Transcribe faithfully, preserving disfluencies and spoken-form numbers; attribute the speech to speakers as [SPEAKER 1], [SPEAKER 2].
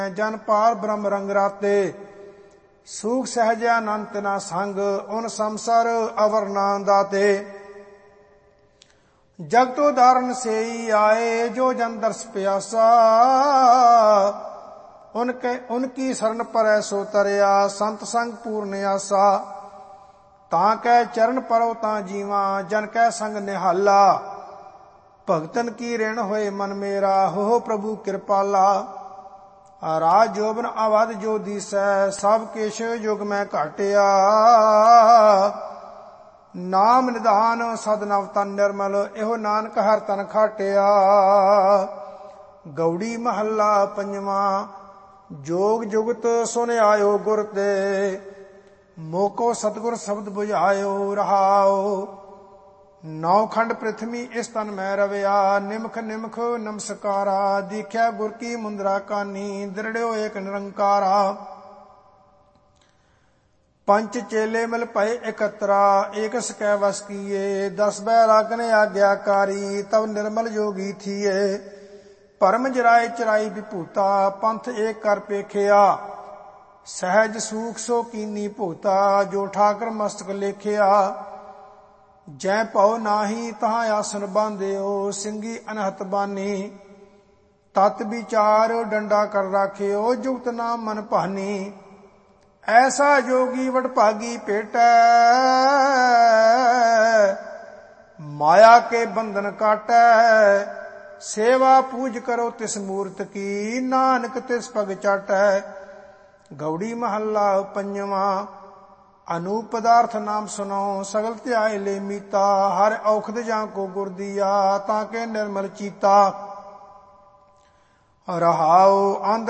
[SPEAKER 1] ਜਨ ਪਾਰ ਬ੍ਰਹਮ ਰੰਗ ਰਾਤੇ। ਸੂਖ ਸਹਿਜ ਅਨੰਤ ਨਾ ਸੰਗ ਉਨ ਸੰਸਰ ਅਵਰ ਨਾ ਦਾਤੇ। ਜਗਤ ਉਦਾਰਨ ਸੇਈ ਆਏ ਜੋ ਜਨ ਦਰਸ ਪਿਆਸਾ। ਉਨਕੇ ਉਨਕੀ ਸਰਣ ਪਰੈ ਸੋ ਤਰਿਆ ਸੰਤ ਸੰਗ ਪੂਰਨ ਆਸਾ। ਤਾਂ ਕੈ ਚਰਨ ਪਰੋ ਤਾਂ ਜੀਵਾ ਜਨ ਕੈ ਸੰਗ ਨਿਹਾਲਾ। ਭਗਤਨ ਕੀ ਰਿਣ ਹੋਏ ਮਨ ਮੇਰਾ ਹੋ ਪ੍ਰਭੂ ਕਿਰਪਾਲਾ। ਰਾਜ ਜੋਬਨ ਆਵਦ ਜੋ ਦੀਸੈ ਸਭ ਕਿਛ ਯੁਗ ਮੈਂ ਘਾਟਿਆ। ਨਾਮ ਨਿਧਾਨ ਸਦ ਨਵ ਤਨ ਨਿਰਮਲ ਇਹੋ ਨਾਨਕ ਹਰ ਤਨ ਖਾਟਿਆ। ਗੌੜੀ ਮਹੱਲਾ ਪੰਜਵਾਂ। ਜੋਗ ਜੁਗਤ ਸੁਨ ਆਇਓ ਗੁਰ ਤੇ ਮੋਕੋ ਸਤਿਗੁਰ ਸ਼ਬਦ ਬੁਝਾਇਓ ਰਹਾਓ। ਨੌ ਖੰਡ ਪ੍ਰਿਥਵੀ ਇਸ ਤਨ ਮੈਂ ਰਵਿਆ ਨਿਮਖ ਨਿਮਖ ਨਮਸਕਾਰਾ। ਦੇਖਿਆ ਗੁਰ ਕੀ ਮੁੰਦਰਾ ਕਾਨੀ ਦ੍ਰਿੜਿਓ ਏਕ ਨਿਰੰਕਾਰਾ। ਪੰਚ ਚੇਲੇ ਮਿਲ ਭਏ ਇਕਤਰਾ ਏਕ ਸਕੈ ਵਸ ਕੀਏ। ਦਸ ਬੈਰਾਗਨ ਆਗਿਆਕਾਰੀ ਤਬ ਨਿਰਮਲ ਜੋਗੀ ਥੀਏ। ਭਰਮ ਜਰਾਏ ਚਰਾਈ ਵਿਭੂਤਾ ਪੰਥ ਏਕ ਕਰ ਪੇਖਿਆ। ਸਹਿਜ ਸੂਖ ਸੋ ਕੀਨੀ ਭੂਤਾ ਜੋ ਠਾਕਰ ਮਸਤਕ ਲੇਖਿਆ। ਜੈ ਭਉ ਨਾਹੀ ਤਹਾਂ ਆਸਨ ਬਾਂਧਿਓ ਸਿੰਘੀ ਅਨਹਤ ਬਾਨੀ। ਤਤ ਵਿਚਾਰ ਡੰਡਾ ਕਰ ਰਾਖਿਓ ਜੁਗਤ ਨਾਮ ਮਨ ਭਾਨੀ। ਐਸਾ ਜੋਗੀ ਵਡਭਾਗੀ ਭੇਟੈ ਮਾਇਆ ਕੇ ਬੰਧਨ ਕਾਟੈ। ਸੇਵਾ ਪੂਜ ਕਰੋ ਤਿਸ ਮੂਰਤ ਕੀ ਨਾਨਕ ਤਿਸ ਪਗ ਚਾਟੈ। ਗੌੜੀ ਮਹੱਲਾ ਪੰਜਵਾਂ। ਅਨੂਪ ਪਦਾਰਥ ਨਾਮ ਸੁਨੋ ਸਗਲ ਧਿਆਏ ਲੈ ਮੀਤਾ। ਹਰ ਔਖਦ ਜਾਂ ਕੋ ਗੁਰ ਦੀਆ ਤਾਂ ਕੇ ਨਿਰਮਲ ਚੀਤਾ। ਰਹਾਉ ਅੰਧ